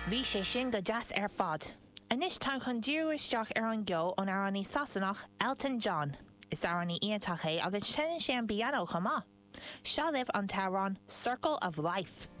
Bhí sé sin go deas ar fad. Anis tá chun díúisteach ar an gceol ón arannaí Sasanach Elton John. Is arannaí iontach é agus sin sé an piano chomá. Seo libh an tárán Circle of Life.